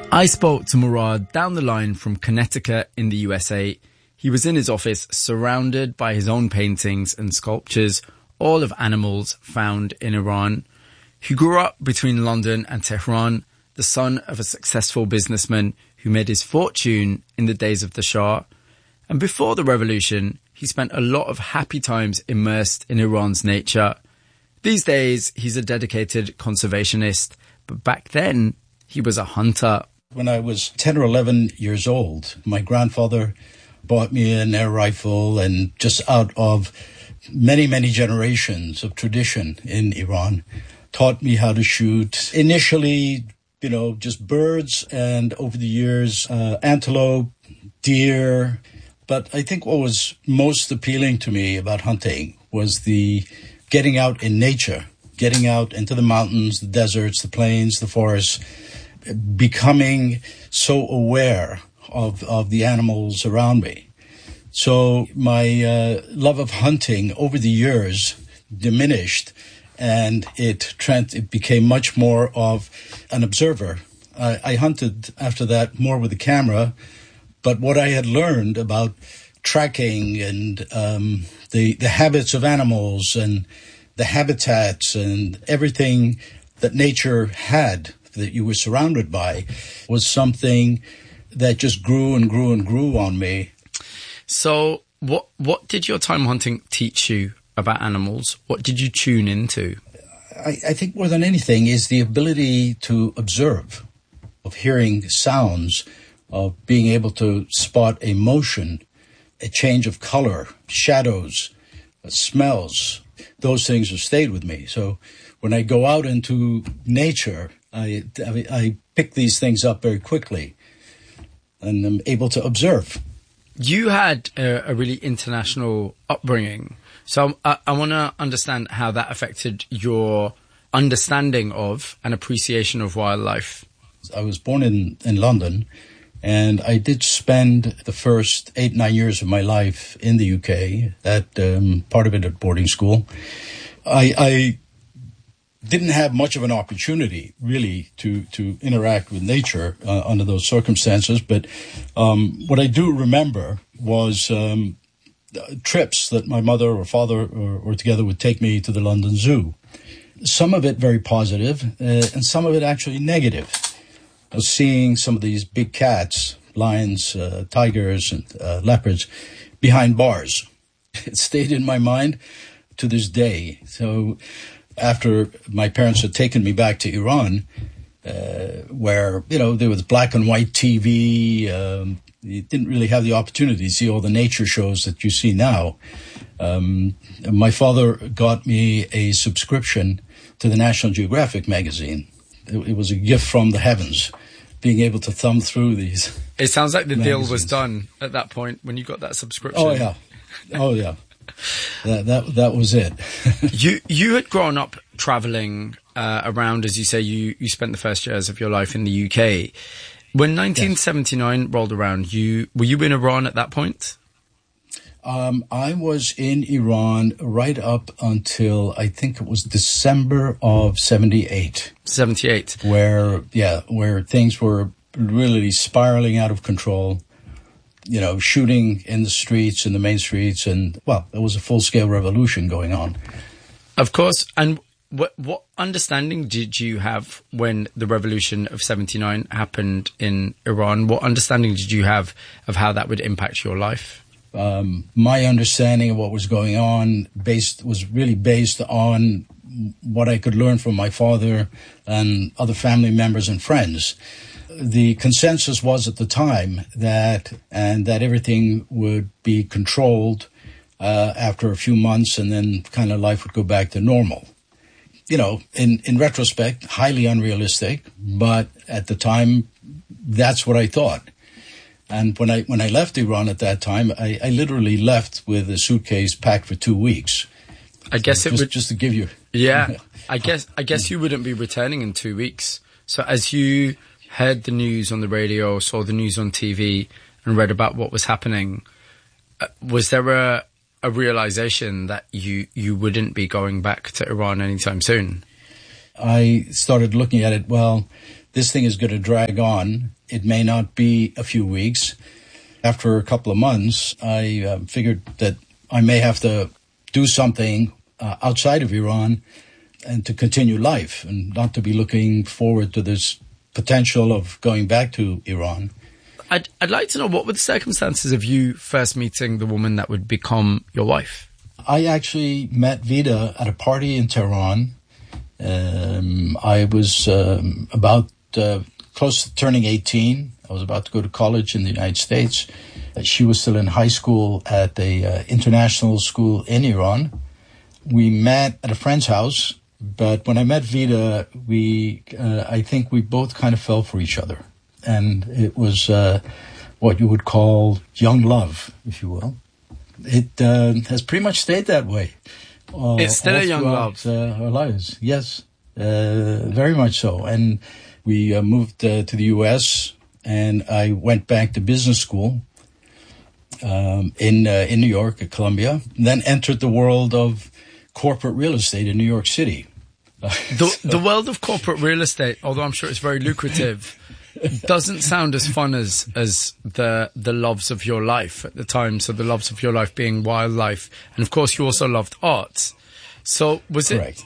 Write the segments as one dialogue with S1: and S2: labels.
S1: I spoke to Murad down the line from Connecticut in the USA. He was in his office surrounded by his own paintings and sculptures, all of animals found in Iran. He grew up between London and Tehran, the son of a successful businessman who made his fortune in the days of the Shah. And before the revolution, he spent a lot of happy times immersed in Iran's nature. These days, he's a dedicated conservationist, but back then, he was a hunter.
S2: When I was 10 or 11 years old, my grandfather bought me an air rifle, and just out of many, many generations of tradition in Iran, taught me how to shoot. Initially, just birds, and over the years, antelope, deer. But I think what was most appealing to me about hunting was the getting out in nature, getting out into the mountains, the deserts, the plains, the forests, becoming so aware of the animals around me. So my love of hunting over the years diminished, and it became much more of an observer. I hunted after that more with the camera, but what I had learned about tracking and the habits of animals and the habitats and everything that nature had, that you were surrounded by, was something that just grew and grew and grew on me.
S1: So what did your time hunting teach you about animals? What did you tune into?
S2: I think more than anything is the ability to observe, of hearing sounds, of being able to spot a motion, a change of color, shadows, smells. Those things have stayed with me. So when I go out into nature, I pick these things up very quickly, and I'm able to observe.
S1: You had a really international upbringing. So I want to understand how that affected your understanding of and appreciation of wildlife.
S2: I was born in London, and I did spend the first 8-9 years of my life in the UK, at part of it at boarding school. I didn't have much of an opportunity, really, to interact with nature under those circumstances. But what I do remember was trips that my mother or father or together would take me to the London Zoo. Some of it very positive, and some of it actually negative. I was seeing some of these big cats, lions, tigers, and leopards behind bars. It stayed in my mind to this day. So after my parents had taken me back to Iran, where, there was black and white TV, you didn't really have the opportunity to see all the nature shows that you see now. My father got me a subscription to the National Geographic magazine. It was a gift from the heavens, being able to thumb through these.
S1: It sounds like the
S2: magazines.
S1: deal was done at that point when you got that subscription.
S2: Oh, yeah. That was it.
S1: You had grown up traveling around, as you say, you spent the first years of your life in the UK. When 1979 rolled around, were you in Iran at that point?
S2: I was in Iran right up until, I think it was December of 78.
S1: 78.
S2: Where things were really spiraling out of control. Shooting in the streets, in the main streets, and, there was a full-scale revolution going on.
S1: Of course. And what understanding did you have when the revolution of 79 happened in Iran? What understanding did you have of how that would impact your life?
S2: My understanding of what was going on was really based on what I could learn from my father and other family members and friends. The consensus was at the time that everything would be controlled after a few months, and then kind of life would go back to normal. In retrospect, highly unrealistic, but at the time, that's what I thought. And when I left Iran at that time, I literally left with a suitcase packed for 2 weeks.
S1: I guess it would
S2: just to give you.
S1: Yeah, I guess you wouldn't be returning in 2 weeks. So as you heard the news on the radio, saw the news on TV, and read about what was happening, was there a realization that you wouldn't be going back to Iran anytime soon?
S2: I started looking at it, this thing is going to drag on. It may not be a few weeks. After a couple of months, I figured that I may have to do something outside of Iran and to continue life and not to be looking forward to this potential of going back to Iran.
S1: I'd like to know, what were the circumstances of you first meeting the woman that would become your wife?
S2: I actually met Vida at a party in Tehran. I was about close to turning 18. I was about to go to college in the United States. She was still in high school at the international school in Iran. We met at a friend's house, but when I met Vida, I think we both kind of fell for each other. And it was what you would call young love, if you will. It has pretty much stayed that way.
S1: It's still a young love.
S2: Our lives, yes, very much so. And we moved to the U.S., and I went back to business school in New York at Columbia, then entered the world of corporate real estate in New York City.
S1: The world of corporate real estate, although I'm sure it's very lucrative, doesn't sound as fun as the loves of your life at the time. So the loves of your life being wildlife, and of course you also loved art. So
S2: Correct.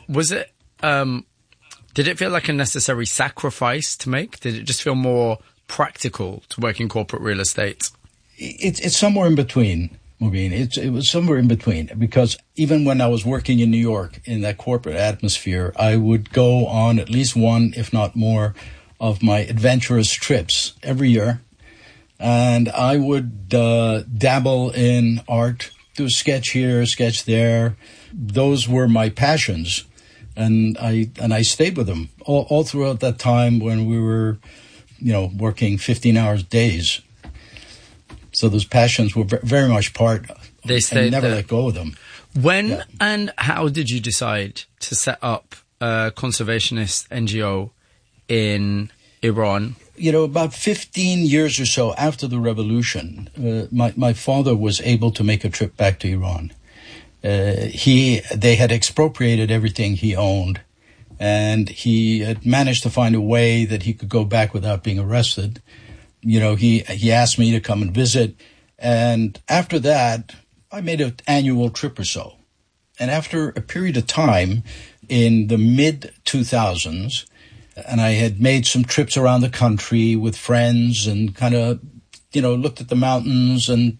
S1: Did it feel like a necessary sacrifice to make? Did it just feel more practical to work in corporate real estate?
S2: It's somewhere in between, Mubin. It was somewhere in between, because even when I was working in New York in that corporate atmosphere, I would go on at least one, if not more, of my adventurous trips every year. And I would dabble in art, do a sketch here, a sketch there. Those were my passions. And I stayed with them all throughout that time when we were, working 15-hour days. So those passions were very much part.
S1: They stayed. I
S2: never
S1: there.
S2: Let go of them.
S1: When and how did you decide to set up a conservationist NGO in Iran?
S2: About 15 years or so after the revolution, my father was able to make a trip back to Iran. They had expropriated everything he owned, and he had managed to find a way that he could go back without being arrested. He asked me to come and visit, and after that, I made an annual trip or so. And after a period of time in the mid-2000s, and I had made some trips around the country with friends and kind of, looked at the mountains and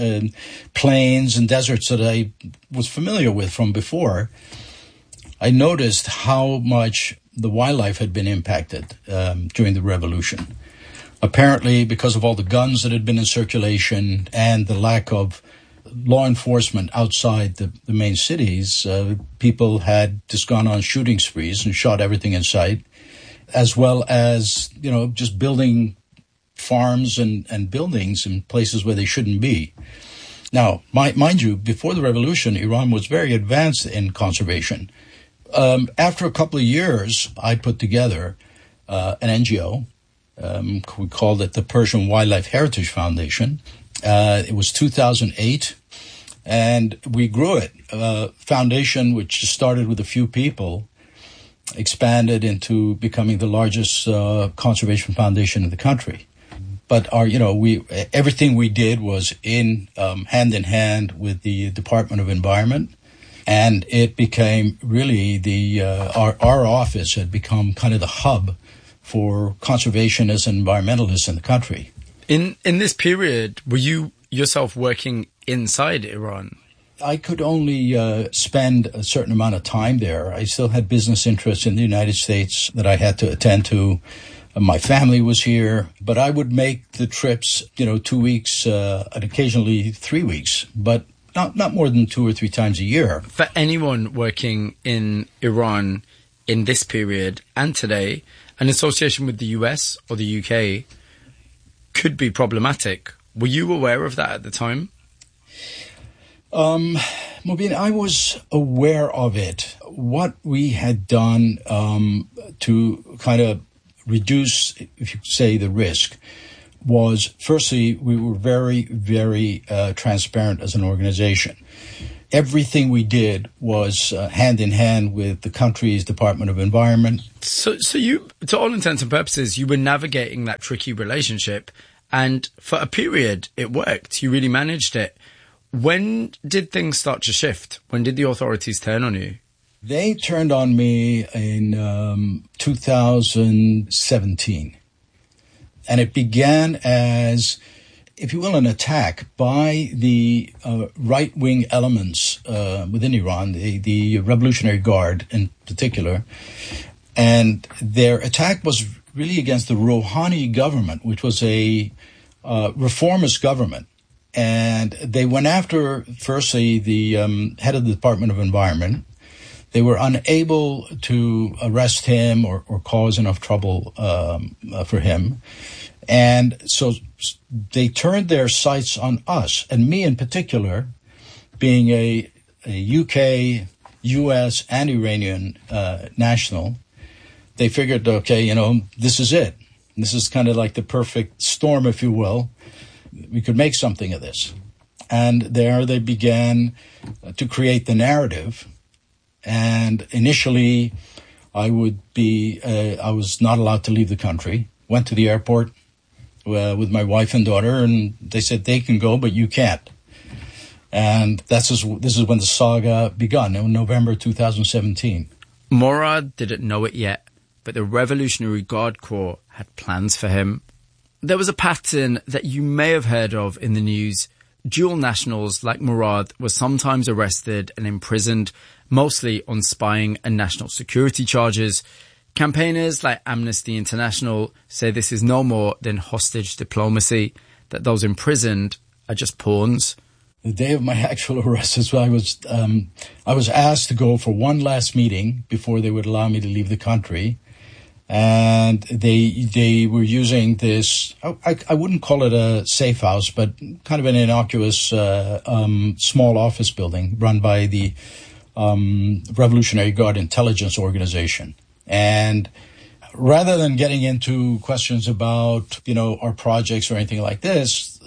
S2: plains and deserts that I was familiar with from before, I noticed how much the wildlife had been impacted during the revolution. Apparently, because of all the guns that had been in circulation and the lack of law enforcement outside the main cities, people had just gone on shooting sprees and shot everything in sight, as well as, just building farms and buildings in places where they shouldn't be. Now, mind you, before the revolution, Iran was very advanced in conservation. After a couple of years, I put together an NGO. We called it the Persian Wildlife Heritage Foundation. It was 2008, and we grew it. Foundation, which started with a few people, expanded into becoming the largest conservation foundation in the country. But everything we did was hand in hand with the Department of Environment, and it became really our office had become kind of the hub for conservationists and environmentalists in the country.
S1: In this period, were you yourself working inside Iran?
S2: I could only spend a certain amount of time there. I still had business interests in the United States that I had to attend to. My family was here, but I would make the trips, 2 weeks and occasionally 3 weeks, but not more than 2 or 3 times a year.
S1: For anyone working in Iran in this period and today, an association with the US or the UK could be problematic. Were you aware of that at the time?
S2: Mubin, I was aware of it. What we had done to kind of reduce, if you say, the risk was, firstly, we were very, very transparent as an organization. everything we did was hand in hand with the country's Department of Environment.
S1: So you, to all intents and purposes, you were navigating that tricky relationship, and for a period it worked. You really managed it. When did things start to shift? When did the authorities turn on you?
S2: They turned on me in 2017. And it began as, if you will, an attack by the right-wing elements within Iran, the Revolutionary Guard in particular. And their attack was really against the Rouhani government, which was a reformist government. And they went after, firstly, the head of the Department of Environment. They were unable to arrest him or cause enough trouble for him. And so they turned their sights on us, and me in particular, being a UK, US, and Iranian national. They figured, okay, this is it. This is kind of like the perfect storm, if you will. We could make something of this. And there they began to create the narrative. And initially, I was not allowed to leave the country. Went to the airport with my wife and daughter, and they said they can go, but you can't. And this is when the saga begun, in November 2017.
S1: Morad didn't know it yet, but the Revolutionary Guard Corps had plans for him. There was a pattern that you may have heard of in the news. Dual nationals like Morad were sometimes arrested and imprisoned, mostly on spying and national security charges. Campaigners like Amnesty International say this is no more than hostage diplomacy, that those imprisoned are just pawns.
S2: The day of my actual arrest, I was asked to go for one last meeting before they would allow me to leave the country. And they were using this, I wouldn't call it a safe house, but kind of an innocuous small office building run by the Revolutionary Guard Intelligence Organization. And rather than getting into questions about, our projects or anything like this,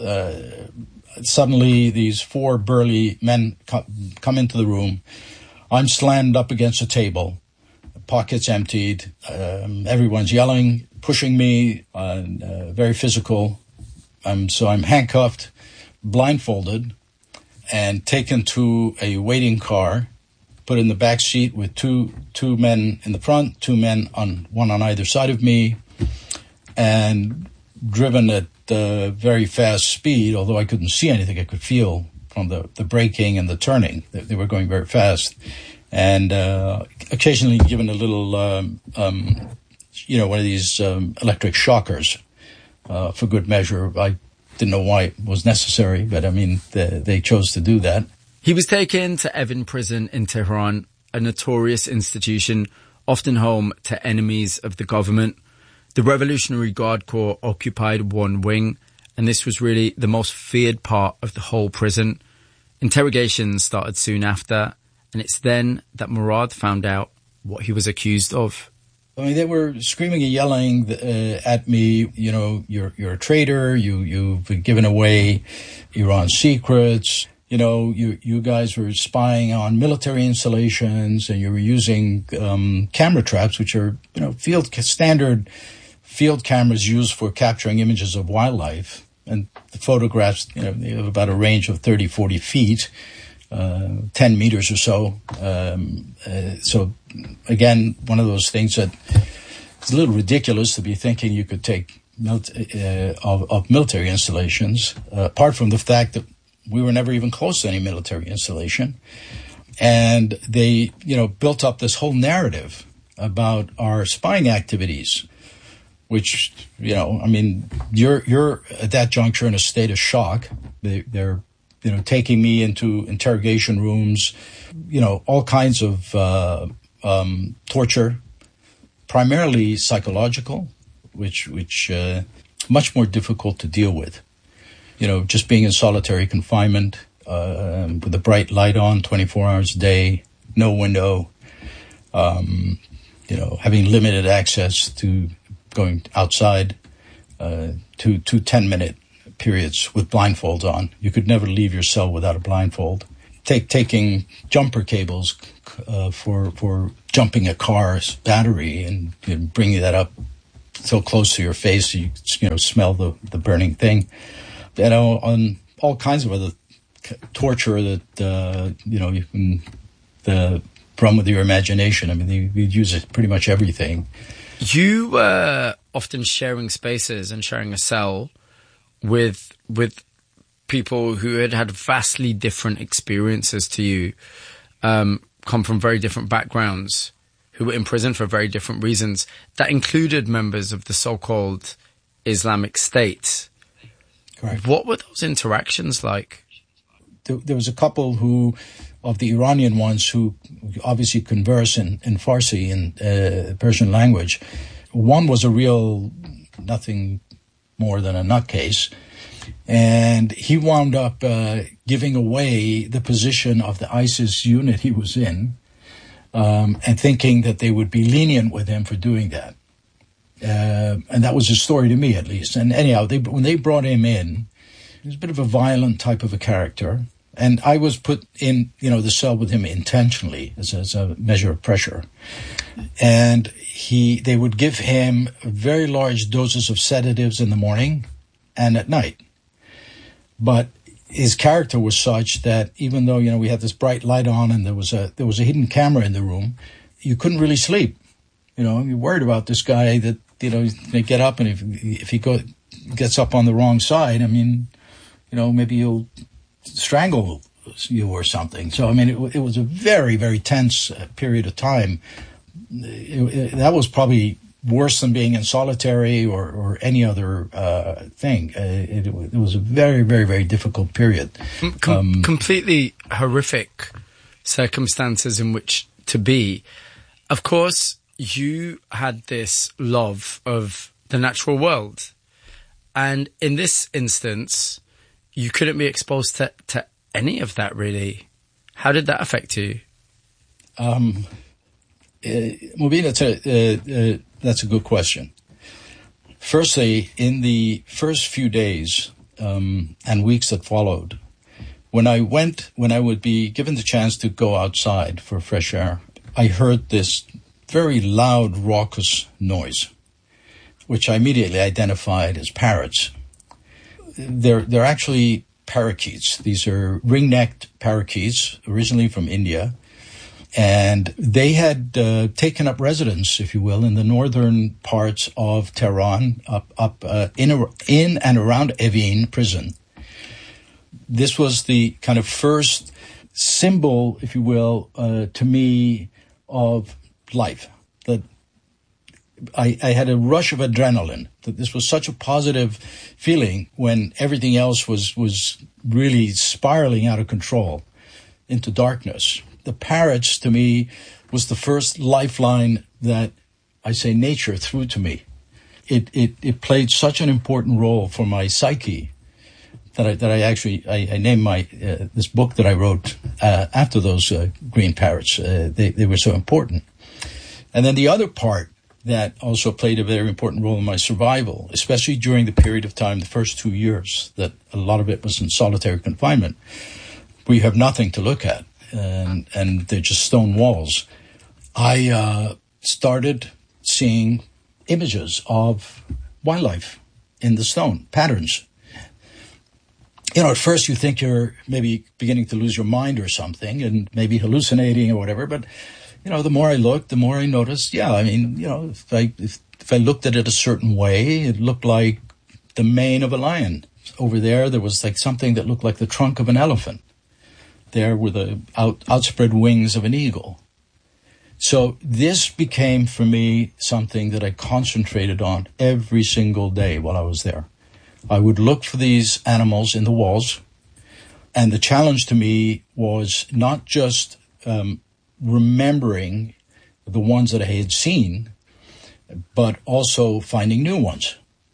S2: suddenly these four burly men come into the room. I'm slammed up against a table. Pockets emptied, everyone's yelling, pushing me, very physical. So I'm handcuffed, blindfolded, and taken to a waiting car, put in the back seat with two men in the front, one on either side of me, and driven at very fast speed. Although I couldn't see anything, I could feel from the braking and the turning that they were going very fast. And occasionally given a little, one of these electric shockers for good measure. I didn't know why it was necessary, but they chose to do that.
S1: He was taken to Evin Prison in Tehran, a notorious institution, often home to enemies of the government. The Revolutionary Guard Corps occupied one wing, and this was really the most feared part of the whole prison. Interrogations started soon after. And it's then that Morad found out what he was accused of.
S2: They were screaming and yelling at me, you're a traitor, you've given away Iran's secrets, you guys were spying on military installations, and you were using camera traps, which are, standard field cameras used for capturing images of wildlife. And the photographs, they have about a range of 30, 40 feet. 10 meters or so. So again, one of those things that it's a little ridiculous to be thinking you could take of military installations, apart from the fact that we were never even close to any military installation. And they, built up this whole narrative about our spying activities, which, you're at that juncture in a state of shock. They're taking me into interrogation rooms, all kinds of torture, primarily psychological, which much more difficult to deal with. Just being in solitary confinement with a bright light on 24 hours a day, no window, having limited access to going outside, to 10-minute periods with blindfolds on. You could never leave your cell without a blindfold. taking jumper cables for jumping a car's battery and bringing that up so close to your face you smell the burning thing. On all kinds of other torture that you can run with your imagination. I mean, we use it pretty much everything.
S1: You were often sharing spaces and sharing a cell with people who had vastly different experiences to you, come from very different backgrounds, who were in prison for very different reasons. That included members of the so-called Islamic State.
S2: Correct.
S1: What were those interactions like?
S2: There was a couple of the Iranian ones who obviously converse in Farsi, in Persian language. One was a real nothing more than a nutcase. And he wound up giving away the position of the ISIS unit he was in, and thinking that they would be lenient with him for doing that. And that was a story to me, at least. And anyhow, when they brought him in, he was a bit of a violent type of a character. And I was put in, the cell with him intentionally as a measure of pressure. And they would give him very large doses of sedatives in the morning and at night. But his character was such that even though, we had this bright light on and there was a hidden camera in the room, you couldn't really sleep. You're worried about this guy that, they get up, and if he gets up on the wrong side, I mean, maybe he'll strangle you or something. So, I mean, it was a very, very tense period of time. That was probably worse than being in solitary or any other thing. It was a very, very, very difficult period.
S1: Completely horrific circumstances in which to be. Of course, you had this love of the natural world. And in this instance, you couldn't be exposed to any of that, really. How did that affect you?
S2: Mubin, that's a good question. Firstly, in the first few days and weeks that followed, when I would be given the chance to go outside for fresh air, I heard this very loud, raucous noise, which I immediately identified as parrots. They're actually parakeets. These are ring-necked parakeets, originally from India. And they had taken up residence, if you will, in the northern parts of Tehran, up in and around Evin prison. This was the kind of first symbol, if you will, to me of life. That I had a rush of adrenaline. That this was such a positive feeling when everything else was really spiraling out of control into darkness. The parrots, to me, was the first lifeline that nature threw to me. It played such an important role for my psyche that I named this book that I wrote after those green parrots. They were so important. And then the other part that also played a very important role in my survival, especially during the period of time, the first 2 years, that a lot of it was in solitary confinement, where you have nothing to look at. And they're just stone walls. I started seeing images of wildlife in the stone, patterns. At first you think you're maybe beginning to lose your mind or something and maybe hallucinating or whatever, but, the more I looked, the more I noticed, if I looked at it a certain way, it looked like the mane of a lion. Over there was like something that looked like the trunk of an elephant. There were the outspread wings of an eagle. So this became for me something that I concentrated on every single day while I was there. I would look for these animals in the walls, and the challenge to me was not just remembering the ones that I had seen, but also finding new ones.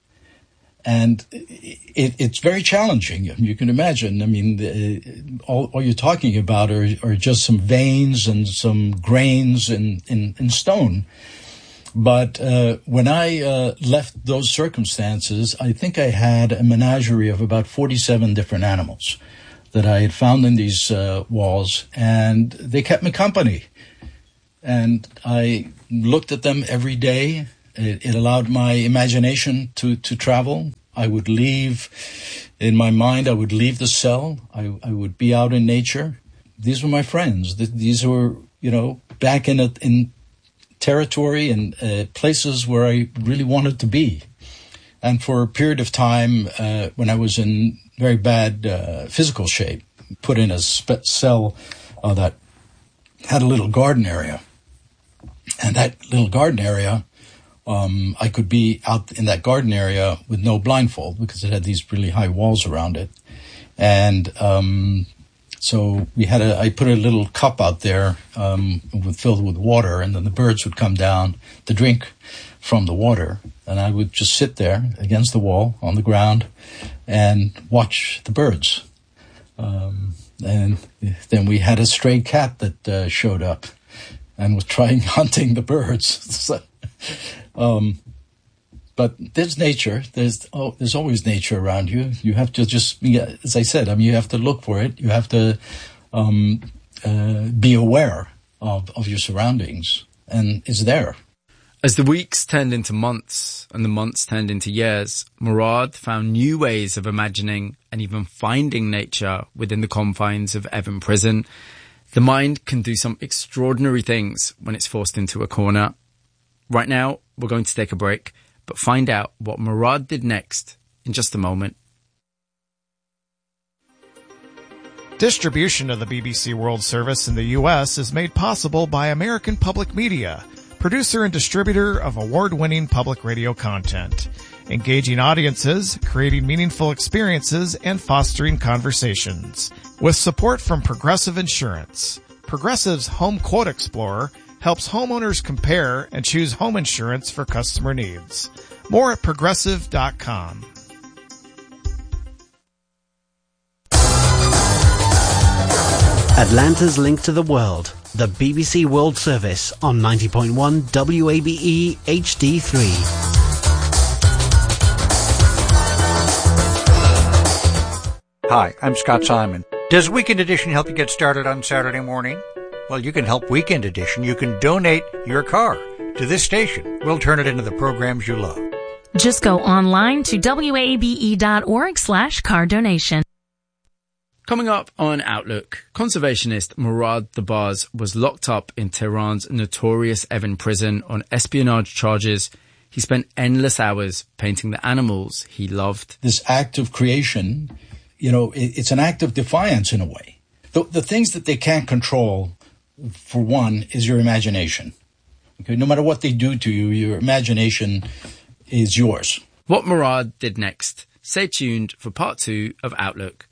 S2: And it's very challenging. You can imagine. I mean, all you're talking about are just some veins and some grains in stone. But when I left those circumstances, I think I had a menagerie of about 47 different animals that I had found in these walls, and they kept me company. And I looked at them every day. It allowed my imagination to travel. I would leave, in my mind, I would leave the cell. I would be out in nature. These were my friends. These were, back in territory and places where I really wanted to be. And for a period of time, when I was in very bad physical shape, put in a cell that had a little garden area. And that little garden area, I could be out in that garden area with no blindfold because it had these really high walls around it. And so I put a little cup out there filled with water, and then the birds would come down to drink from the water. And I would just sit there against the wall on the ground and watch the birds. And then we had a stray cat that showed up and was hunting the birds. But there's nature. There's always nature around you. You have to just, as I said, you have to look for it. You have to be aware of your surroundings, and it's there.
S1: As the weeks turned into months and the months turned into years, Murad found new ways of imagining and even finding nature within the confines of Evin Prison. The mind can do some extraordinary things when it's forced into a corner. Right now, we're going to take a break, but find out what Murad did next in just a moment.
S3: Distribution of the BBC World Service in the U.S. is made possible by American Public Media, producer and distributor of award-winning public radio content, engaging audiences, creating meaningful experiences, and fostering conversations. With support from Progressive Insurance, Progressive's Home Quote Explorer helps homeowners compare and choose home insurance for customer needs. More at Progressive.com.
S4: Atlanta's link to the world. The BBC World Service on 90.1 WABE HD3.
S5: Hi, I'm Scott Simon. Does Weekend Edition help you get started on Saturday morning? Well, you can help Weekend Edition. You can donate your car to this station. We'll turn it into the programs you love.
S6: Just go online to wabe.org/car donation.
S1: Coming up on Outlook, conservationist Murad Dabas was locked up in Tehran's notorious Evin prison on espionage charges. He spent endless hours painting the animals he loved.
S2: This act of creation, it's an act of defiance in a way. The things that they can't control, for one, is your imagination. Okay, no matter what they do to you, your imagination is yours.
S1: What Murad did next. Stay tuned for part 2 of Outlook.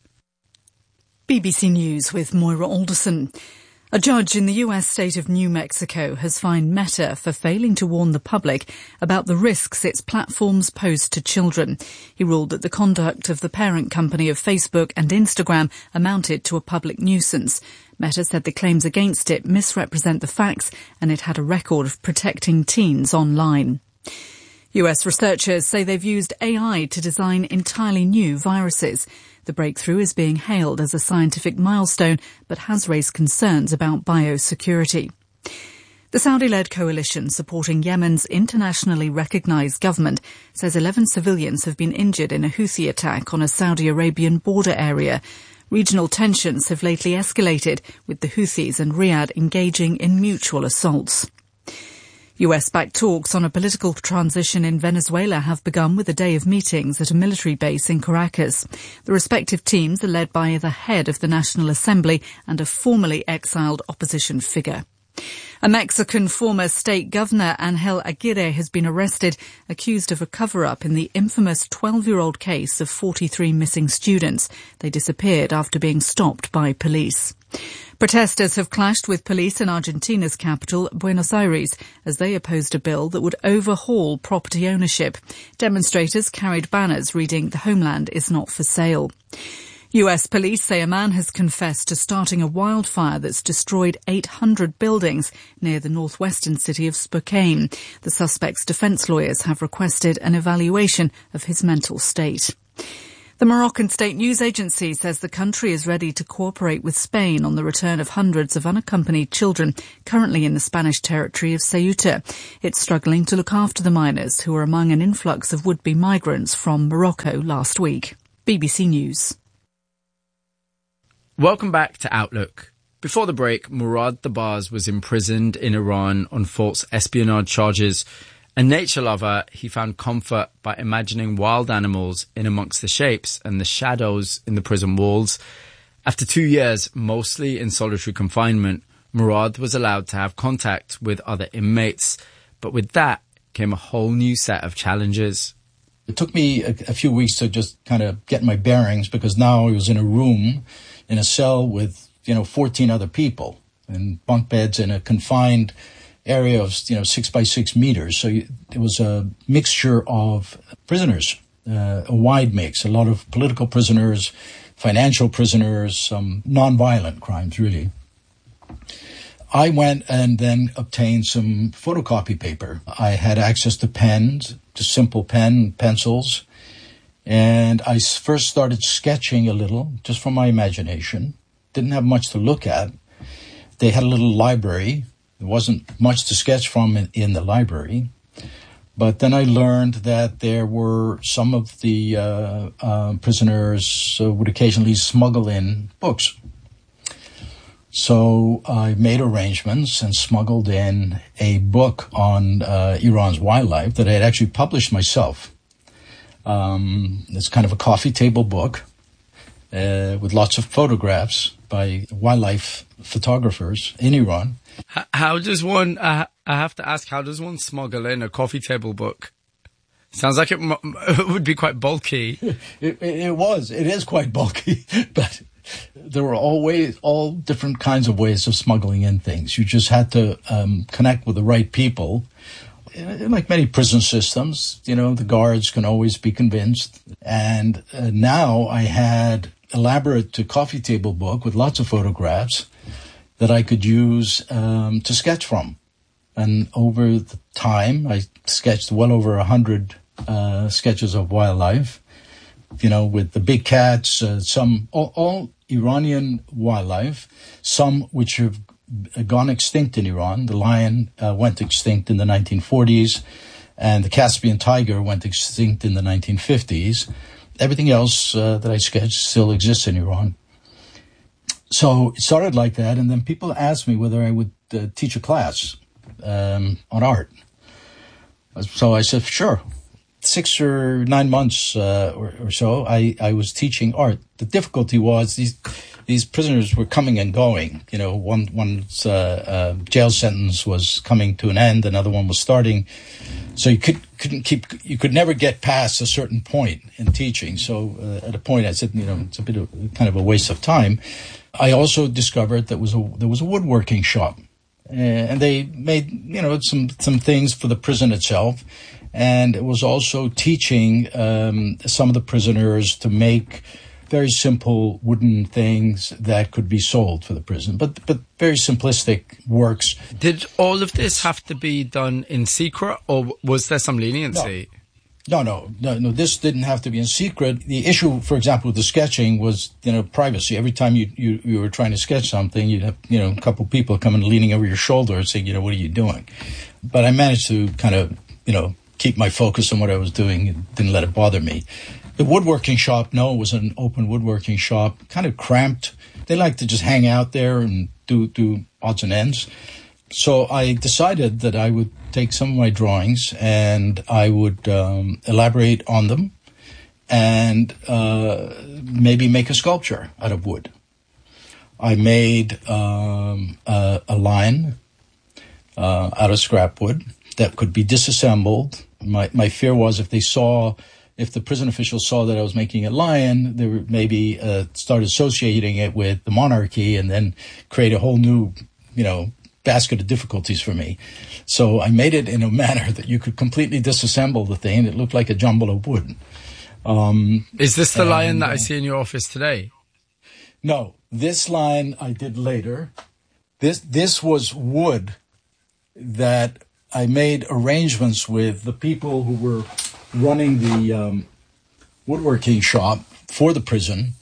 S7: BBC News with Moira Alderson. A judge in the US state of New Mexico has fined Meta for failing to warn the public about the risks its platforms pose to children. He ruled that the conduct of the parent company of Facebook and Instagram amounted to a public nuisance. Meta said the claims against it misrepresent the facts and it had a record of protecting teens online. US researchers say they've used AI to design entirely new viruses. The breakthrough is being hailed as a scientific milestone, but has raised concerns about biosecurity. The Saudi-led coalition supporting Yemen's internationally recognized government says 11 civilians have been injured in a Houthi attack on a Saudi Arabian border area. Regional tensions have lately escalated, with the Houthis and Riyadh engaging in mutual assaults. US-backed talks on a political transition in Venezuela have begun with a day of meetings at a military base in Caracas. The respective teams are led by the head of the National Assembly and a formerly exiled opposition figure. A Mexican former state governor, Angel Aguirre, has been arrested, accused of a cover-up in the infamous 12-year-old case of 43 missing students. They disappeared after being stopped by police. Protesters have clashed with police in Argentina's capital, Buenos Aires, as they opposed a bill that would overhaul property ownership. Demonstrators carried banners reading, "The homeland is not for sale." US police say a man has confessed to starting a wildfire that's destroyed 800 buildings near the northwestern city of Spokane. The suspect's defense lawyers have requested an evaluation of his mental state. The Moroccan state news agency says the country is ready to cooperate with Spain on the return of hundreds of unaccompanied children currently in the Spanish territory of Ceuta. It's struggling to look after the minors who are among an influx of would-be migrants from Morocco last week. BBC News.
S1: Welcome back to Outlook. Before the break, Murad Dabas was imprisoned in Iran on false espionage charges. A nature lover, he found comfort by imagining wild animals in amongst the shapes and the shadows in the prison walls. After 2 years, mostly in solitary confinement, Murad was allowed to have contact with other inmates. But with that came a whole new set of challenges.
S2: It took me a few weeks to just kind of get my bearings, because now I was in a room, in a cell with, 14 other people, and bunk beds in a confined area of 6 by 6 meters. So it was a mixture of prisoners, a wide mix, a lot of political prisoners, financial prisoners, some non-violent crimes, really. I went and then obtained some photocopy paper. I had access to pens, just simple pencils, and I first started sketching a little, just from my imagination. Didn't have much to look at. They had a little library. There wasn't much to sketch from in the library. But then I learned that there were some of the prisoners would occasionally smuggle in books. So I made arrangements and smuggled in a book on Iran's wildlife that I had actually published myself. It's kind of a coffee table book with lots of photographs by wildlife photographers in Iran.
S1: How does one, I have to ask, how does one smuggle in a coffee table book? Sounds like it would be quite bulky.
S2: It is quite bulky, but there were all different kinds of ways of smuggling in things. You just had to connect with the right people. Like many prison systems, the guards can always be convinced. And now I had elaborate coffee table book with lots of photographs that I could use to sketch from. And over the time, I sketched well over 100 sketches of wildlife, with the big cats, all Iranian wildlife, some which have gone extinct in Iran. The lion went extinct in the 1940s, and the Caspian tiger went extinct in the 1950s. Everything else that I sketched still exists in Iran. So it started like that, and then people asked me whether I would teach a class on art. So I said, sure. 6 or 9 months or so, I was teaching art. The difficulty was these prisoners were coming and going. One's jail sentence was coming to an end, another one was starting. So you could never get past a certain point in teaching. So at a point I said, it's a bit of kind of a waste of time. I also discovered that there was a woodworking shop, and they made some things for the prison itself. And it was also teaching some of the prisoners to make very simple wooden things that could be sold for the prison, but very simplistic works.
S1: Did all of this have to be done in secret, or was there some leniency?
S2: No. This didn't have to be in secret. The issue, for example, with the sketching was, privacy. Every time you were trying to sketch something, you'd have, a couple people coming leaning over your shoulder and saying, what are you doing? But I managed to kind of, keep my focus on what I was doing and didn't let it bother me. The woodworking shop, was an open woodworking shop, kind of cramped. They like to just hang out there and do odds and ends. So I decided that I would take some of my drawings and I would elaborate on them and maybe make a sculpture out of wood. I made a line out of scrap wood that could be disassembled. My fear was if the prison officials saw that I was making a lion, they would maybe start associating it with the monarchy and then create a whole new, basket of difficulties for me. So I made it in a manner that you could completely disassemble the thing. It looked like a jumble of wood.
S1: Is this the lion that I see in your office today?
S2: No, this lion I did later. This was wood that I made arrangements with the people who were running woodworking shop for the prison.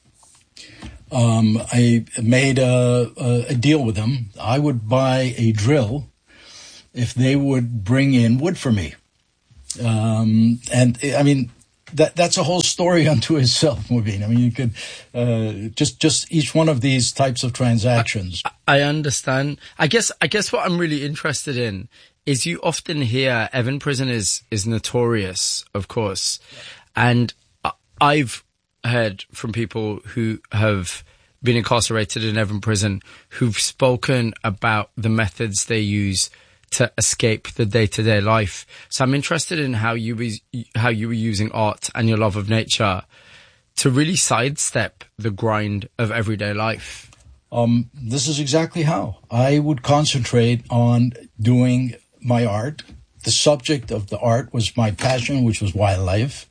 S2: I made a deal with them. I would buy a drill if they would bring in wood for me. And I mean, that's a whole story unto itself, Mubin. I mean, you could just each one of these types of transactions.
S1: I understand. I guess what I'm really interested in is you often hear Evin Prison is notorious, of course, and I've heard from people who have been incarcerated in Evin Prison who've spoken about the methods they use to escape the day-to-day life. So I'm interested in how you were using art and your love of nature to really sidestep the grind of everyday life.
S2: This is exactly how. I would concentrate on doing my art. The subject of the art was my passion, which was wildlife.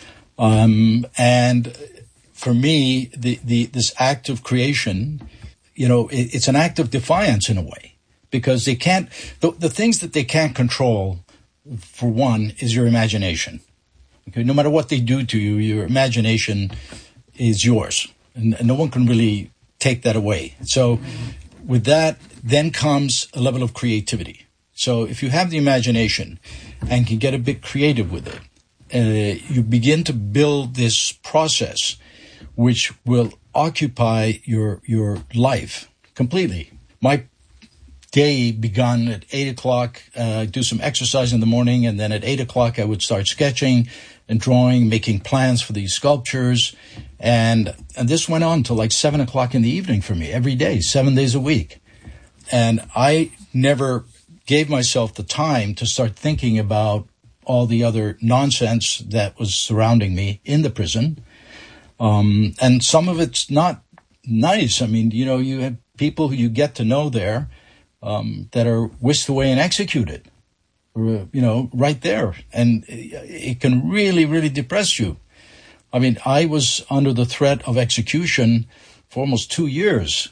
S2: And for me, this act of creation, it's an act of defiance in a way. Because they can't, the things that they can't control, for one, is your imagination. Okay, no matter what they do to you, your imagination is yours. And no one can really take that away. So with that, then comes a level of creativity. So if you have the imagination and can get a bit creative with it, you begin to build this process which will occupy your life completely. My day begun at 8 o'clock, do some exercise in the morning, and then at 8 o'clock I would start sketching and drawing, making plans for these sculptures. And this went on till like 7 o'clock in the evening for me every day, 7 days a week. And I never gave myself the time to start thinking about all the other nonsense that was surrounding me in the prison. And some of it's not nice. I mean, you have people who you get to know there that are whisked away and executed, right there. And it can really, really depress you. I mean, I was under the threat of execution for almost 2 years.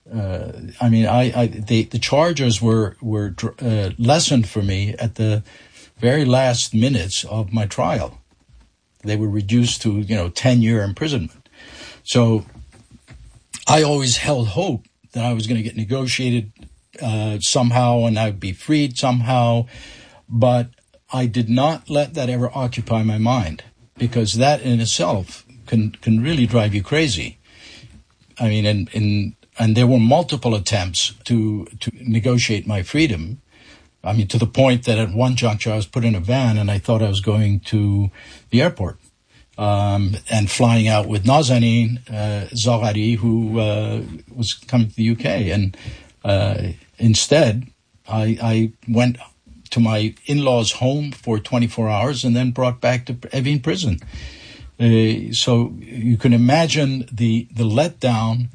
S2: The charges were lessened for me at the very last minutes of my trial. They were reduced to, 10-year imprisonment. So I always held hope that I was going to get negotiated somehow and I'd be freed somehow. But I did not let that ever occupy my mind, because that in itself can really drive you crazy. I mean, and there were multiple attempts to negotiate my freedom. I mean, to the point that at one juncture I was put in a van and I thought I was going to the airport and flying out with Nazanin Zaghari, who was coming to the UK. And instead, I went to my in-laws' home for 24 hours and then brought back to Evin Prison. So you can imagine the letdown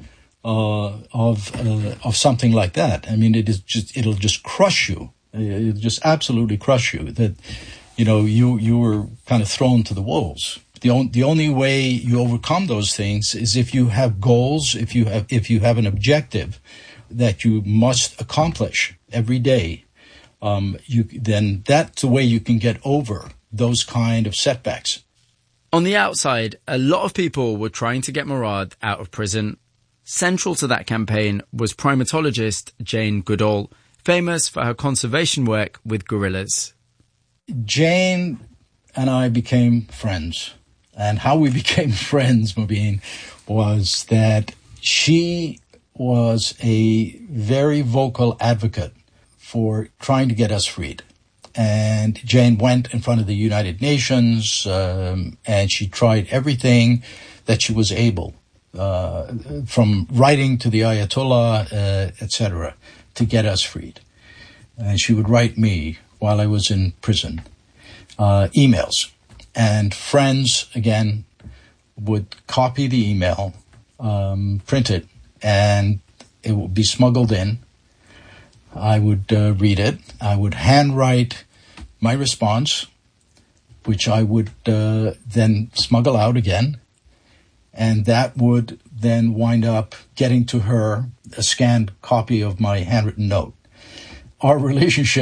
S2: of something like that. I mean, it'll just crush you. It'll just absolutely crush you. That you were kind of thrown to the wolves. The only way you overcome those things is if you have goals, if you have an objective that you must accomplish every day. Then that's the way you can get over those kind of setbacks.
S1: On the outside, a lot of people were trying to get Murad out of prison. Central to that campaign was primatologist Jane Goodall, famous for her conservation work with gorillas.
S2: Jane and I became friends. And how we became friends, Mubin, was that she was a very vocal advocate for trying to get us freed. And Jane went in front of the United Nations, and she tried everything that she was able, from writing to the Ayatollah, etc., to get us freed. And she would write me while I was in prison, emails. And friends, again, would copy the email, print it, and it would be smuggled in. I would read it. I would handwrite my response, which I would then smuggle out again. And that would then wind up getting to her a scanned copy of my handwritten note. Our relationship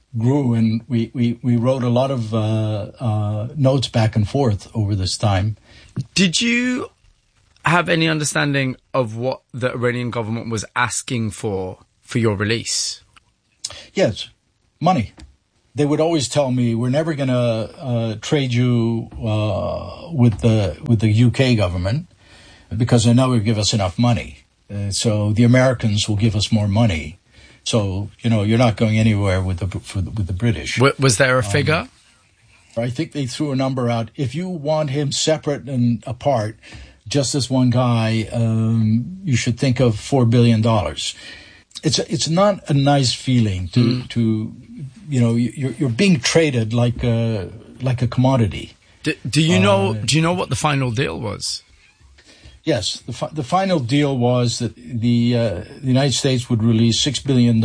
S2: grew, and we wrote a lot of notes back and forth over this time.
S1: Did you have any understanding of what the Iranian government was asking for your release?
S2: Yes, money. They would always tell me, we're never going to trade you with the UK government because they never give us enough money. So the Americans will give us more money. So, you're not going anywhere with the British.
S1: Was there a figure?
S2: I think they threw a number out. If you want him separate and apart, just as one guy, you should think of $4 billion. It's not a nice feeling to you're being traded like a commodity.
S1: Do you know what the final deal was?
S2: Yes, the final deal was that the United States would release $6 billion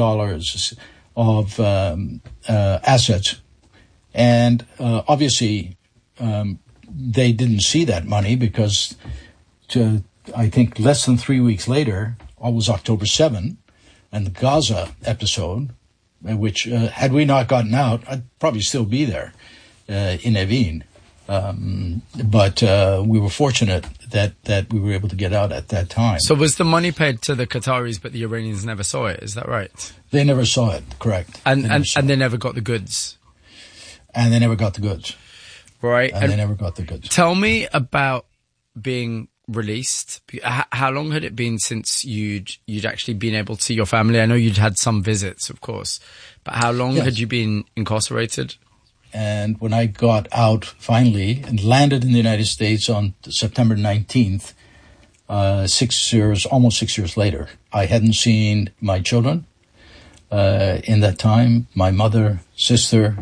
S2: of assets, and obviously they didn't see that money because, I think, less than 3 weeks later, it was October 7, and the Gaza episode, which had we not gotten out, I'd probably still be there in Evin. But we were fortunate that we were able to get out at that time.
S1: So was the money paid to the Qataris, but the Iranians never saw it? Is that right?
S2: They never saw it, correct.
S1: And they never got the goods?
S2: And they never got the goods.
S1: Right.
S2: And they never got the goods.
S1: Tell me about being released. How long had it been since you'd actually been able to see your family? I know you'd had some visits, of course, but how long had you been incarcerated?
S2: And when I got out finally and landed in the United States on September 19th, almost 6 years later, I hadn't seen my children in that time, my mother, sister,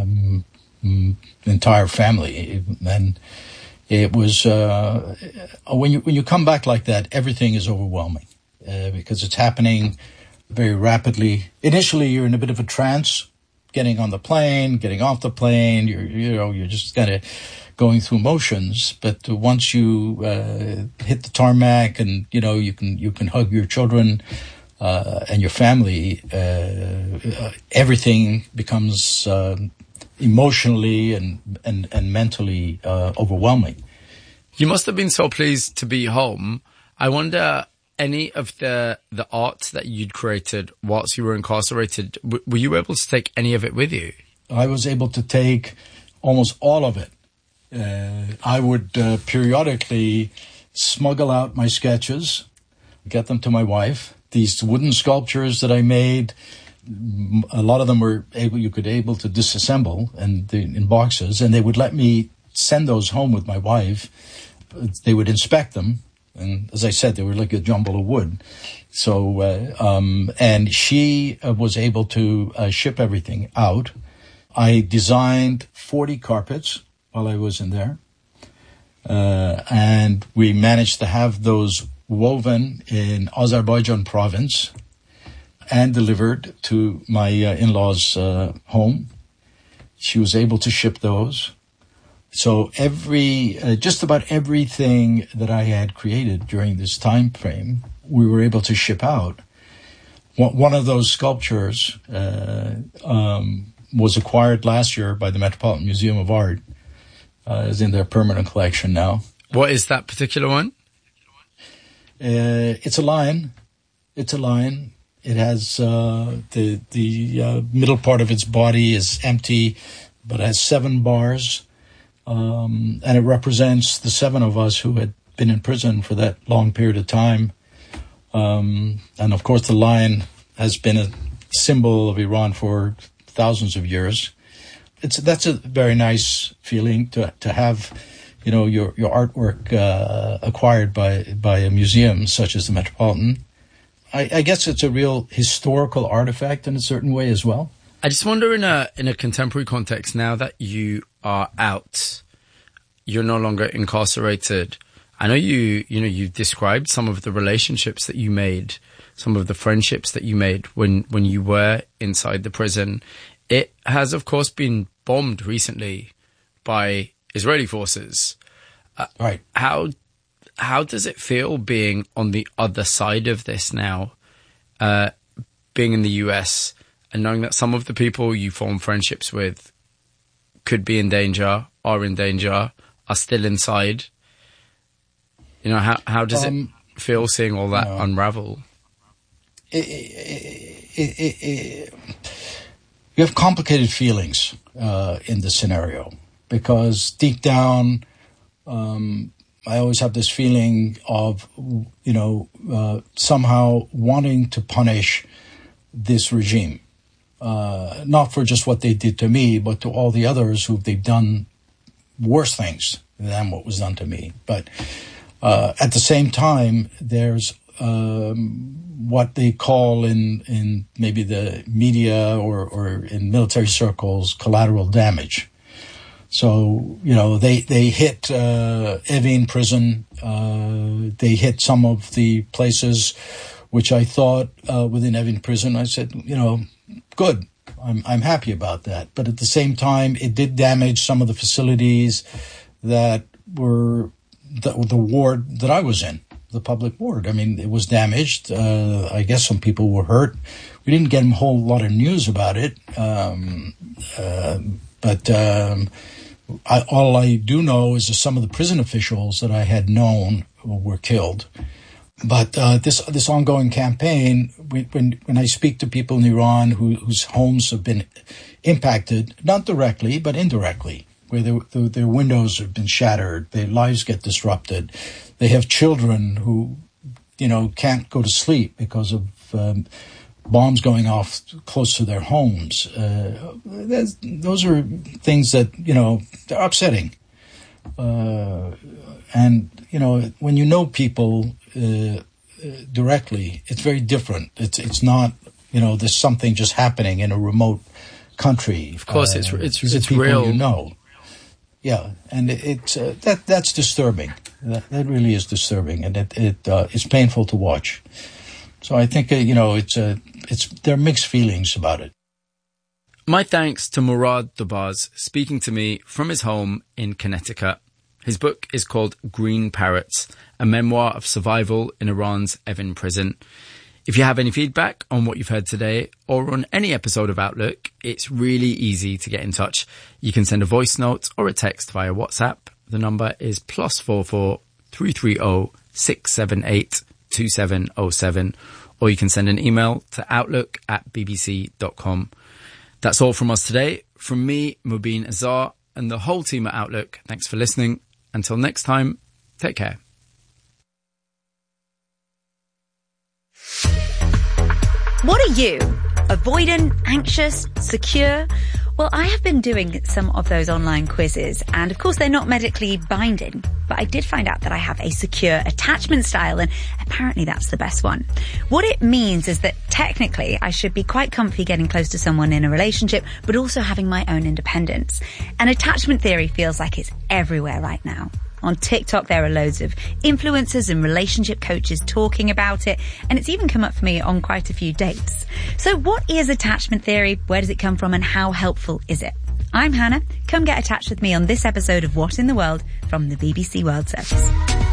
S2: entire family. And it was, when you come back like that, everything is overwhelming because it's happening very rapidly. Initially, you're in a bit of a trance. Getting on the plane, getting off the plane, you're just kind of going through motions. But once you hit the tarmac, and you can hug your children and your family, everything becomes emotionally and mentally overwhelming.
S1: You must have been so pleased to be home. I wonder, any of the art that you'd created whilst you were incarcerated, were you able to take any of it with you?
S2: I was able to take almost all of it. I would periodically smuggle out my sketches, get them to my wife. These wooden sculptures that I made, a lot of them were you could able to disassemble in boxes, and they would let me send those home with my wife. They would inspect them. And as I said, they were like a jumble of wood. So, and she was able to ship everything out. I designed 40 carpets while I was in there. And we managed to have those woven in Azerbaijan province and delivered to my in-laws' home. She was able to ship those. So just about everything that I had created during this time frame, we were able to ship out. One of those sculptures was acquired last year by the Metropolitan Museum of Art. Is in their permanent collection now.
S1: What is that particular one?
S2: It's a lion. It has the middle part of its body is empty, but it has 7 bars. And it represents the 7 of us who had been in prison for that long period of time. And of course, the lion has been a symbol of Iran for thousands of years. That's a very nice feeling to have, your artwork acquired by a museum such as the Metropolitan. I guess it's a real historical artifact in a certain way as well.
S1: I just wonder, in a contemporary context, now that you are out, you're no longer incarcerated. I know you described some of the relationships that you made, some of the friendships that you made when you were inside the prison. It has, of course, been bombed recently by Israeli forces.
S2: Right.
S1: How does it feel being on the other side of this now, being in the US and knowing that some of the people you form friendships with could be in danger, are in danger, are still inside. You know, how does it feel seeing all that unravel?
S2: You have complicated feelings in this scenario, because deep down, I always have this feeling of, somehow wanting to punish this regime, not for just what they did to me, but to all the others who they've done worse things than what was done to me. But at the same time, there's what they call in maybe the media or in military circles collateral damage. So, they hit Evin prison. They hit some of the places which I thought within Evin prison. I said, good. I'm happy about that. But at the same time, it did damage some of the facilities that were the ward that I was in, the public ward. I mean, it was damaged. I guess some people were hurt. We didn't get a whole lot of news about it. All I do know is that some of the prison officials that I had known were killed. But this ongoing campaign, when I speak to people in Iran whose homes have been impacted, not directly, but indirectly, where their windows have been shattered, their lives get disrupted. They have children who, can't go to sleep because of bombs going off close to their homes. Those are things that, they're upsetting. And when you know people directly, it's very different. It's not, there's something just happening in a remote country.
S1: Of course, it's
S2: people
S1: real.
S2: Yeah, and that's disturbing. That really is disturbing, and it's painful to watch. So I think there are mixed feelings about it.
S1: My thanks to Murad Dobaz speaking to me from his home in Connecticut. His book is called Green Parrots, a memoir of survival in Iran's Evin prison. If you have any feedback on what you've heard today or on any episode of Outlook, it's really easy to get in touch. You can send a voice note or a text via WhatsApp. The number is +44 330 678 2707, or you can send an email to outlook@bbc.com. That's all from us today. From me, Mubin Azar, and the whole team at Outlook, thanks for listening. Until next time, take care.
S8: What are you? Avoidant, anxious, secure? Well, I have been doing some of those online quizzes, and of course they're not medically binding, but I did find out that I have a secure attachment style, and apparently that's the best one. What it means is that technically I should be quite comfy getting close to someone in a relationship, but also having my own independence. And attachment theory feels like it's everywhere right now. On TikTok, there are loads of influencers and relationship coaches talking about it, and it's even come up for me on quite a few dates. So what is attachment theory? Where does it come from, and how helpful is it? I'm Hannah. Come get attached with me on this episode of What in the World from the BBC World Service.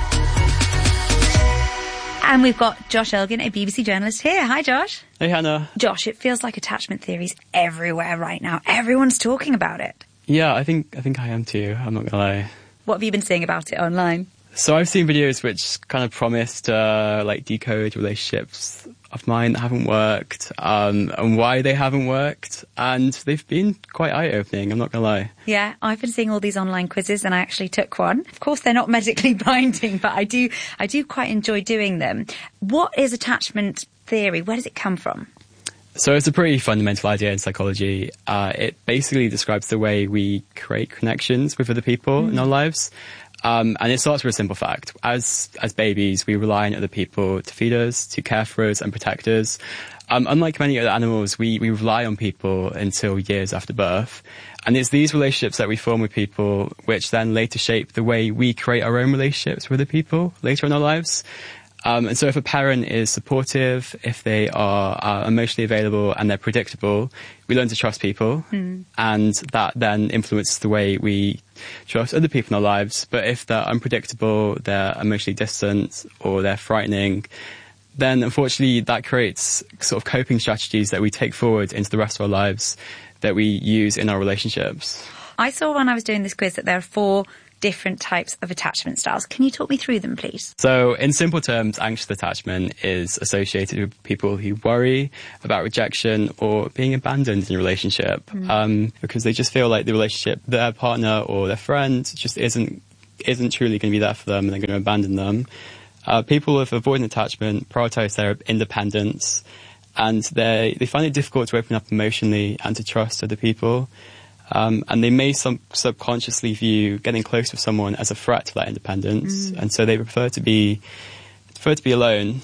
S8: And we've got Josh Elgin, a BBC journalist here. Hi, Josh.
S9: Hey, Hannah.
S8: Josh, it feels like attachment theory's everywhere right now. Everyone's talking about it.
S9: Yeah, I think I am too. I'm not gonna lie.
S8: What have you been seeing about it online?
S9: So I've seen videos which kind of promised decode relationships of mine that haven't worked, and why they haven't worked, and they've been quite eye-opening, I'm not gonna lie.
S8: Yeah, I've been seeing all these online quizzes, and I actually took one. Of course, they're not medically binding, but I do quite enjoy doing them. What is attachment theory? Where does it come from?
S9: So it's a pretty fundamental idea in psychology. It basically describes the way we create connections with other people in our lives. And it starts with a simple fact. As babies, we rely on other people to feed us, to care for us and protect us. Unlike many other animals, we rely on people until years after birth. And it's these relationships that we form with people which then later shape the way we create our own relationships with other people later in our lives. And so if a parent is supportive, if they are emotionally available and they're predictable, we learn to trust people. And that then influences the way we trust other people in our lives. But if they're unpredictable, they're emotionally distant, or they're frightening, then unfortunately that creates sort of coping strategies that we take forward into the rest of our lives that we use in our relationships.
S8: I saw when I was doing this quiz that there are 4 different types of attachment styles. Can you talk me through them, please?
S9: So in simple terms, anxious attachment is associated with people who worry about rejection or being abandoned in a relationship, because they just feel like the relationship, their partner or their friend just isn't truly going to be there for them, and they're going to abandon them. People with avoidant attachment prioritize their independence, and they find it difficult to open up emotionally and to trust other people. And they may subconsciously view getting close with someone as a threat to that independence, and so they prefer to be alone.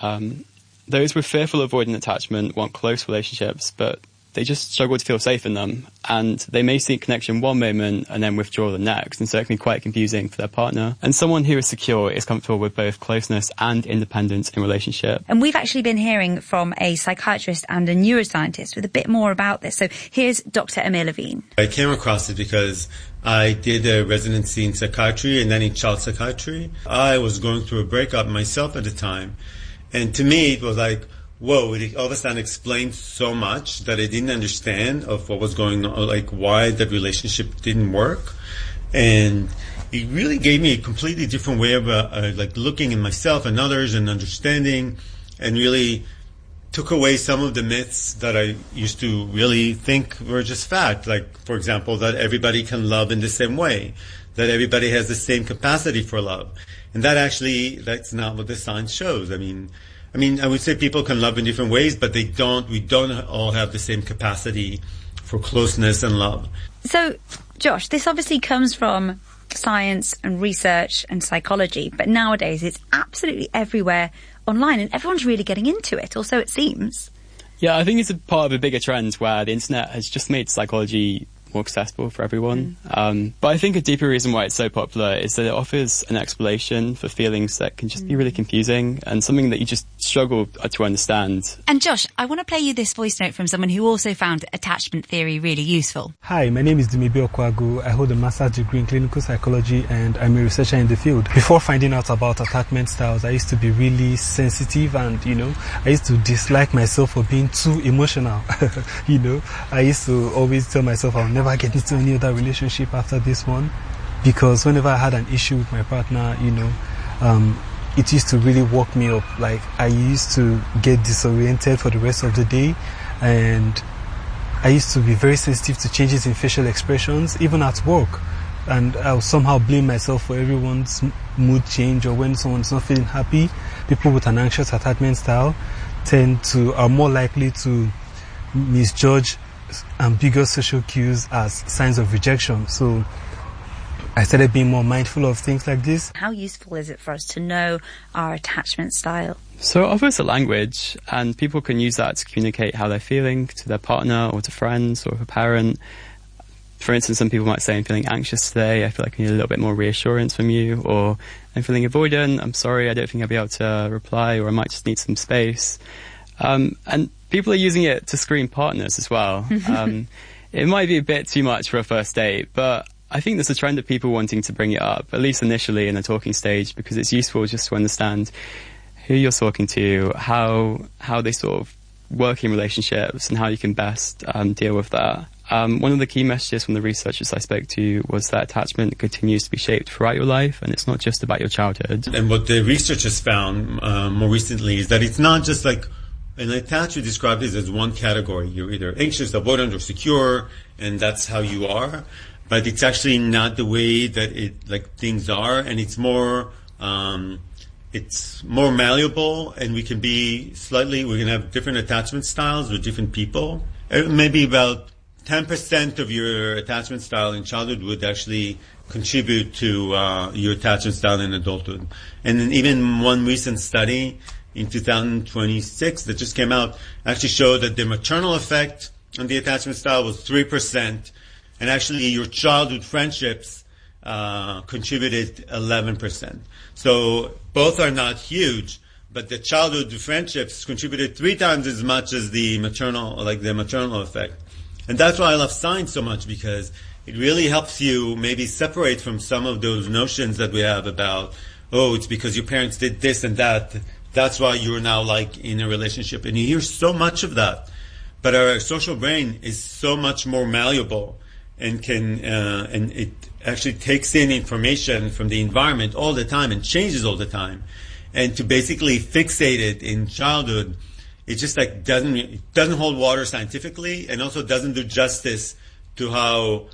S9: Those with fearful avoidant attachment want close relationships, but they just struggle to feel safe in them, and they may seek connection one moment and then withdraw the next, and so it can be quite confusing for their partner. And someone who is secure is comfortable with both closeness and independence in relationship.
S8: And we've actually been hearing from a psychiatrist and a neuroscientist with a bit more about this. So here's Dr. Amir Levine.
S10: I came across it because I did a residency in psychiatry and then in child psychiatry. I was going through a breakup myself at the time, and to me it was like, whoa, it all of a sudden explained so much that I didn't understand of what was going on, like why that relationship didn't work. And it really gave me a completely different way of like looking at myself and others and understanding, and really took away some of the myths that I used to really think were just fact. Like, for example, that everybody can love in the same way, that everybody has the same capacity for love. And that's not what the science shows. I mean, I would say people can love in different ways, but we don't all have the same capacity for closeness and love.
S8: So, Josh, this obviously comes from science and research and psychology, but nowadays it's absolutely everywhere online, and everyone's really getting into it, or so it seems.
S9: Yeah, I think it's a part of a bigger trend where the internet has just made psychology more accessible for everyone. But I think a deeper reason why it's so popular is that it offers an explanation for feelings that can just be really confusing and something that you just struggle to understand.
S8: And Josh, I want to play you this voice note from someone who also found attachment theory really useful.
S11: Hi, my name is Dumibi Okwagu. I hold a master's degree in clinical psychology and I'm a researcher in the field. Before finding out about attachment styles, I used to be really sensitive and, I used to dislike myself for being too emotional. I used to always tell myself I'll never get into any other relationship after this one, because whenever I had an issue with my partner, it used to really work me up. Like, I used to get disoriented for the rest of the day, and I used to be very sensitive to changes in facial expressions, even at work. And I'll somehow blame myself for everyone's mood change, or when someone's not feeling happy. People with an anxious attachment style are more likely to misjudge ambiguous social cues as signs of rejection. So I started being more mindful of things like this.
S8: How useful is it for us to know our attachment style?
S9: So it offers a language, and people can use that to communicate how they're feeling to their partner or to friends or a parent. For instance, some people might say, I'm feeling anxious today, I feel like I need a little bit more reassurance from you, or I'm feeling avoidant, I'm sorry, I don't think I'll be able to reply, or I might just need some space. And people are using it to screen partners as well. It might be a bit too much for a first date, but I think there's a trend of people wanting to bring it up, at least initially in the talking stage, because it's useful just to understand who you're talking to, how they sort of work in relationships, and how you can best deal with that. One of the key messages from the researchers I spoke to was that attachment continues to be shaped throughout your life, and it's not just about your childhood.
S10: And what the researchers found more recently is that it's not just like an attachment described as one category. You're either anxious, avoidant, or secure, and that's how you are. But it's actually not the way that things are, and it's more malleable, and we can have different attachment styles with different people. Maybe about 10% of your attachment style in childhood would actually contribute to your attachment style in adulthood. And then even one recent study in 2026 that just came out actually showed that the maternal effect on the attachment style was 3%, and actually your childhood friendships contributed 11%. So both are not huge, but the childhood friendships contributed 3 times as much as the maternal effect. And that's why I love science so much, because it really helps you maybe separate from some of those notions that we have about, it's because your parents did this and that that's why you're now like in a relationship. And you hear so much of that. But our social brain is so much more malleable and and it actually takes in information from the environment all the time and changes all the time. And to basically fixate it in childhood, it just like doesn't hold water scientifically, and also doesn't do justice to how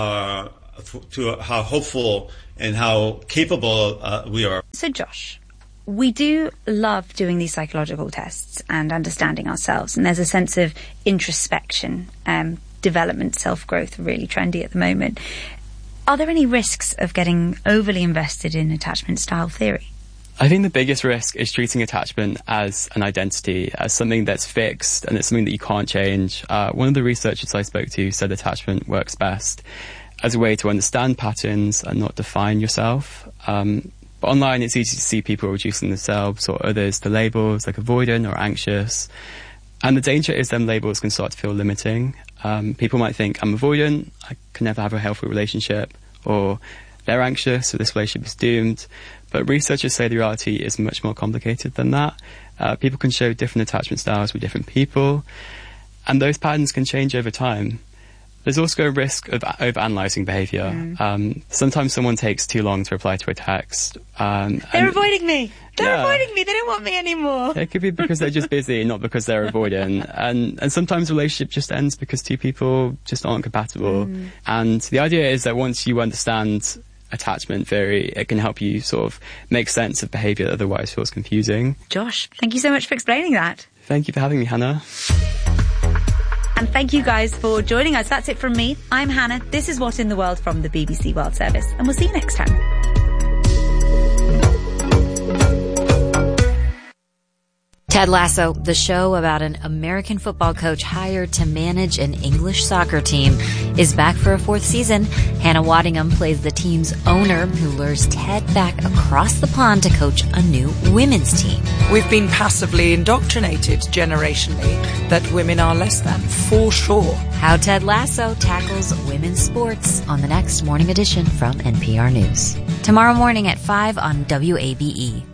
S10: hopeful and how capable we are.
S8: So Josh, we do love doing these psychological tests and understanding ourselves, and there's a sense of introspection, development, self-growth, really trendy at the moment. Are there any risks of getting overly invested in attachment style theory?
S9: I think the biggest risk is treating attachment as an identity, as something that's fixed and it's something that you can't change. One of the researchers I spoke to said attachment works best as a way to understand patterns and not define yourself. But online, it's easy to see people reducing themselves or others to labels like avoidant or anxious. And the danger is them labels can start to feel limiting. People might think, I'm avoidant, I can never have a healthy relationship, or they're anxious, so this relationship is doomed. But researchers say the reality is much more complicated than that. People can show different attachment styles with different people, and those patterns can change over time. There's also a risk of overanalyzing behaviour. Sometimes someone takes too long to reply to a text.
S8: They're avoiding me. They're avoiding me. They don't want me anymore.
S9: It could be because they're just busy, not because they're avoidant. And sometimes a relationship just ends because two people just aren't compatible. And the idea is that once you understand attachment theory, it can help you sort of make sense of behaviour that otherwise feels confusing.
S8: Josh, thank you so much for explaining that.
S9: Thank you for having me, Hannah.
S8: And thank you guys for joining us. That's it from me. I'm Hannah. This is What in the World from the BBC World Service. And we'll see you next time.
S12: Ted Lasso, the show about an American football coach hired to manage an English soccer team, is back for a fourth season. Hannah Waddingham plays the team's owner who lures Ted back across the pond to coach a new women's team.
S13: We've been passively indoctrinated generationally that women are less than, for sure.
S12: How Ted Lasso tackles women's sports on the next morning edition from NPR News. Tomorrow morning at 5 on WABE.